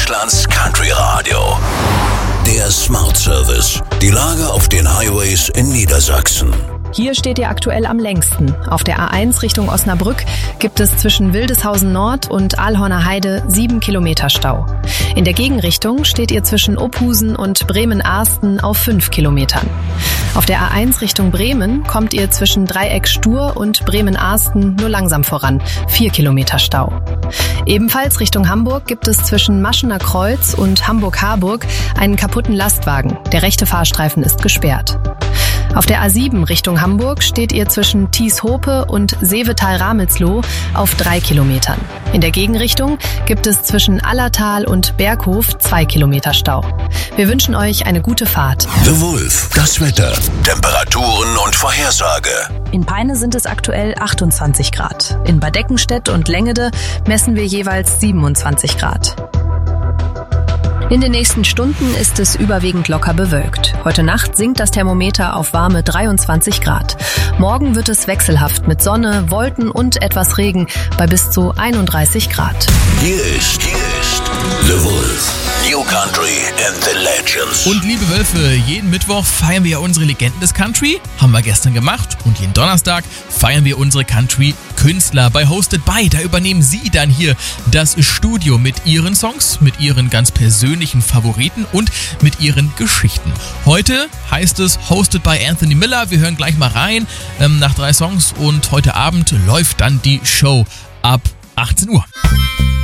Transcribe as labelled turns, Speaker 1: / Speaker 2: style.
Speaker 1: Deutschlands Country Radio. Der Smart Service. Die Lage auf den Highways in Niedersachsen.
Speaker 2: Hier steht ihr aktuell am längsten. Auf der A1 Richtung Osnabrück gibt es zwischen Wildeshausen Nord und Aalhorner Heide 7 Kilometer Stau. In der Gegenrichtung steht ihr zwischen Ophusen und Bremen-Arsten auf 5 Kilometern. Auf der A1 Richtung Bremen kommt ihr zwischen Dreieck Stur und Bremen-Arsten nur langsam voran, 4 Kilometer Stau. Ebenfalls Richtung Hamburg gibt es zwischen Maschener Kreuz und Hamburg-Harburg einen kaputten Lastwagen. Der rechte Fahrstreifen ist gesperrt. Auf der A7 Richtung Hamburg steht ihr zwischen Thies-Hope und Seevetal-Ramelsloh auf 3 Kilometern. In der Gegenrichtung gibt es zwischen Allertal und Berghof 2 Kilometer Stau. Wir wünschen euch eine gute Fahrt.
Speaker 1: The Wolf, das Wetter, Temperaturen und Vorhersage.
Speaker 2: In Peine sind es aktuell 28 Grad. In Bad Eckenstedt und Lengede messen wir jeweils 27 Grad. In den nächsten Stunden ist es überwiegend locker bewölkt. Heute Nacht sinkt das Thermometer auf warme 23 Grad. Morgen wird es wechselhaft mit Sonne, Wolken und etwas Regen bei bis zu 31 Grad.
Speaker 1: Hier ist The Wolf. New Country and the Legends.
Speaker 3: Und liebe Wölfe, jeden Mittwoch feiern wir ja unsere Legenden des Country. Haben wir gestern gemacht. Und jeden Donnerstag feiern wir unsere Country-Künstler bei Hosted By. Da übernehmen sie dann hier das Studio mit ihren Songs, mit ihren ganz persönlichen Favoriten und mit ihren Geschichten. Heute heißt es Hosted by Anthony Miller. Wir hören gleich mal rein nach 3 Songs. Und heute Abend läuft dann die Show ab 18 Uhr.